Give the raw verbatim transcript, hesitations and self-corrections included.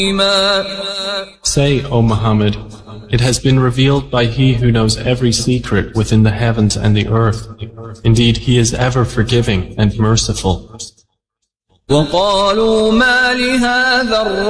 Say, O Muhammad, it has been revealed by He who knows every secret within the heavens and the earth. Indeed, He is ever forgiving and merciful. وقالوا ما لهذا